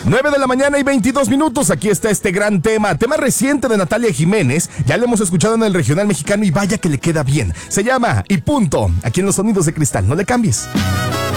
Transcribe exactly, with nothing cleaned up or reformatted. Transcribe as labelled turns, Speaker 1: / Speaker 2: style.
Speaker 1: nueve de la mañana y veintidós minutos. Aquí está este gran tema, tema reciente de Natalia Jiménez. Ya lo hemos escuchado en el regional mexicano y vaya que le queda bien. Se llama Y Punto. Aquí en los Sonidos de Cristal. No le cambies.